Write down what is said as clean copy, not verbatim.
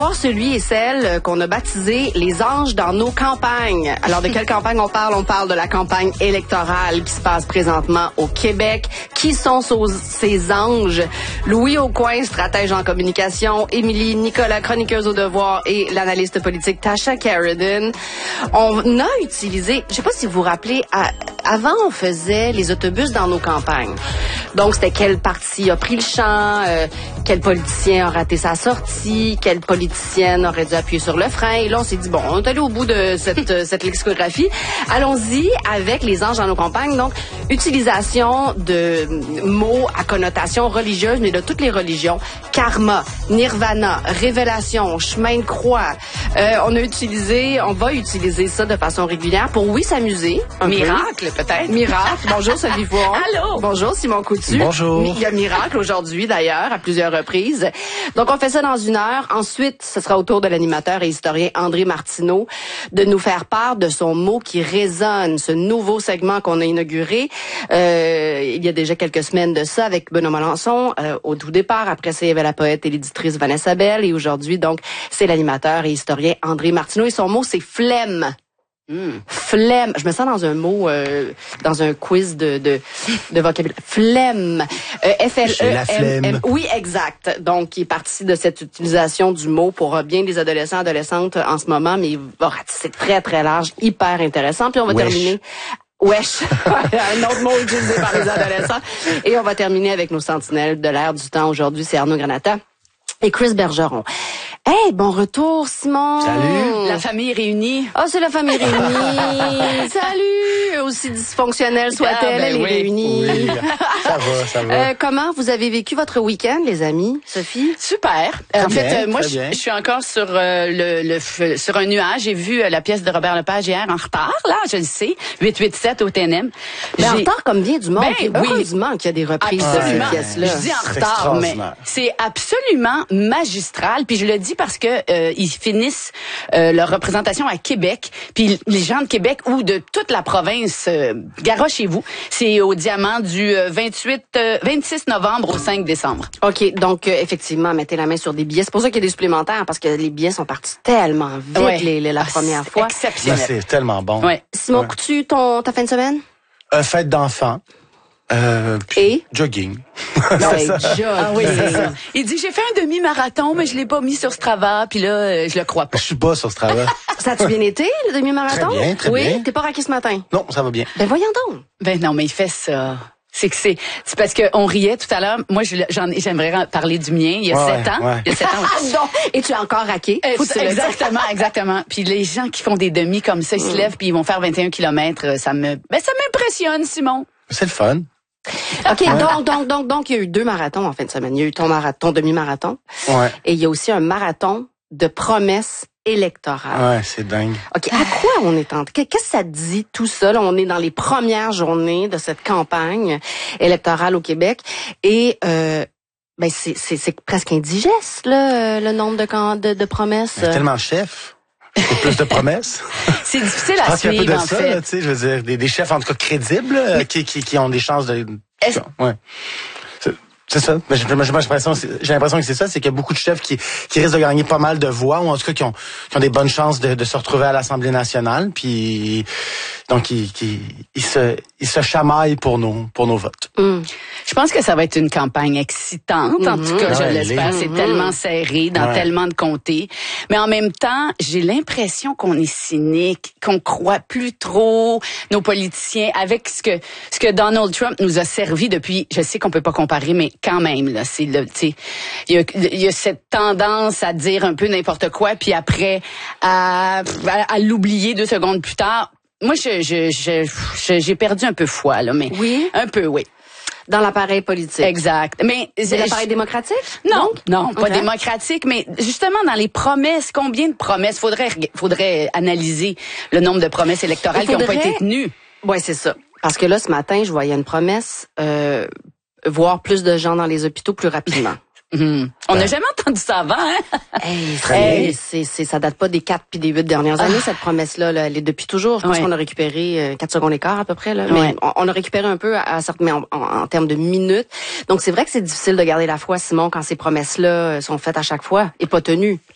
Celui et celle qu'on a baptisé les anges dans nos campagnes. Alors, de quelle campagne on parle? On parle de la campagne électorale qui se passe présentement au Québec. Qui sont ces anges? Louis Aucoin, stratège en communication, Émilie Nicolas, chroniqueuse au devoir, et l'analyste politique Tasha Carradine. On a utilisé, je sais pas si vous vous rappelez, avant on faisait les autobus dans nos campagnes. Donc, c'était quel parti a pris le champ, quel politicien a raté sa sortie, quelle politicienne aurait dû appuyer sur le frein. Et là, on s'est dit, bon, on est allé au bout de cette lexicographie. Allons-y avec les anges dans nos campagnes. Donc, utilisation de mots à connotation religieuse, mais de toutes les religions. Karma, nirvana, révélation, chemin de croix. On va utiliser ça de façon régulière pour, oui, s'amuser. Miracle, peut-être. Miracle. Bonjour, Sophie Fouon. Allô. Bonjour, Simon Coutu. Bonjour. Il y a Miracle aujourd'hui, d'ailleurs, à plusieurs reprises. Donc, on fait ça dans 1 heure. Ensuite, ce sera au tour de l'animateur et historien André Martineau de nous faire part de son mot qui résonne, ce nouveau segment qu'on a inauguré il y a déjà quelques semaines de ça avec Benoît Melançon au tout départ. Après ça, il y avait la poète et l'éditrice Vanessa Bell. Et aujourd'hui, donc, c'est l'animateur et historien André Martineau. Et son mot, c'est flemme. Flemme. Je me sens dans un mot, dans un quiz de vocabulaire. Flemme. F-L-E-M-M. Oui, exact. Donc, il est parti de cette utilisation du mot pour bien des adolescents, adolescentes en ce moment, mais c'est très, très large, hyper intéressant. Puis on va terminer. Wesh, un autre mot utilisé par les adolescents. Et on va terminer avec nos sentinelles de l'air du temps. Aujourd'hui, c'est Arnaud Granata et Chris Bergeron. Hey, bon retour, Simon. Salut. La famille réunie. Ah, c'est la famille réunie. Salut. Aussi dysfonctionnelle soit-elle, elle est réunie. Oui, ça va. Comment vous avez vécu votre week-end, les amis, Sophie? Super. En fait, moi, je suis encore sur sur un nuage. J'ai vu la pièce de Robert Lepage hier en retard, là, je le sais. 887 au TNM. Mais en retard comme bien du monde. Heureusement qu'il y a des reprises de ces pièces-là. Je dis en retard, mais c'est absolument magistral. Puis je le dis parce que ils finissent leur représentation à Québec. Puis les gens de Québec ou de toute la province, garochez-vous. C'est au Diamant du 26 novembre au 5 décembre. OK, donc effectivement, mettez la main sur des billets. C'est pour ça qu'il y a des supplémentaires, parce que les billets sont partis tellement vite la première fois. Exceptionnel. C'est tellement bon. Ouais. Simon Coutu, ta fin de semaine? Fête d'enfants. Et? Jogging. Oui, c'est ça. Il dit, j'ai fait un demi-marathon, mais je l'ai pas mis sur Strava, puis là, je le crois pas. Je suis pas sur Strava. Ça a-tu bien été, le demi-marathon? Très bien, très bien. Oui? T'es pas raqué ce matin? Non, ça va bien. Ben voyons donc. Ben non, mais il fait ça. C'est parce que on riait tout à l'heure. Moi, j'aimerais parler du mien. Il y a 7 ans. Ouais. Il y a 7 ans. Non. Et tu es encore raqué. Exactement. Puis les gens qui font des demi comme ça, ils se lèvent puis ils vont faire 21 kilomètres. Ça m'impressionne, Simon. C'est le fun. OK, donc, il y a eu 2 marathons en fin de semaine. Il y a eu ton demi-marathon. Ouais. Et il y a aussi un marathon de promesses électorales. Ouais, c'est dingue. OK, à quoi on est en... Qu'est-ce que ça dit, tout ça? Là, on est dans les premières journées de cette campagne électorale au Québec. Et, c'est presque indigeste, là, le nombre de promesses. Il y a tellement de chefs. Faut plus de promesses. C'est difficile à suivre, suivre, un peu de en ça, fait. Là, je veux dire, des chefs en tout cas crédibles, qui ont des chances de... Ouais. C'est ça. Mais j'ai l'impression que c'est ça, c'est qu'il y a beaucoup de chefs qui risquent de gagner pas mal de voix, ou en tout cas qui ont des bonnes chances de se retrouver à l'Assemblée nationale, puis donc ils se chamaillent pour nos votes. Je pense que ça va être une campagne excitante, en tout cas, je l'espère. C'est tellement serré dans tellement de comtés. Mais en même temps, j'ai l'impression qu'on est cynique, qu'on croit plus trop nos politiciens avec ce que Donald Trump nous a servi depuis, je sais qu'on peut pas comparer, mais quand même, là, il y a cette tendance à dire un peu n'importe quoi, puis après, à l'oublier 2 secondes plus tard. Moi, j'ai perdu un peu foi, là, mais. Oui? Un peu, oui. Dans l'appareil politique. Exact. Mais c'est l'appareil démocratique? Non, pas démocratique, mais justement dans les promesses, combien de promesses faudrait analyser le nombre de promesses électorales qui n'ont pas été tenues. Ouais, c'est ça. Parce que là, ce matin, je voyais une promesse, voir plus de gens dans les hôpitaux plus rapidement. On n'a jamais entendu ça avant, hein? Ça date pas des 4 puis des 8 dernières années, cette promesse-là, là, elle est depuis toujours. Je pense qu'on a récupéré 4 secondes et quart à peu près, là. Mais on a récupéré un peu mais en termes de minutes. Donc c'est vrai que c'est difficile de garder la foi, Simon, quand ces promesses-là sont faites à chaque fois et pas tenues.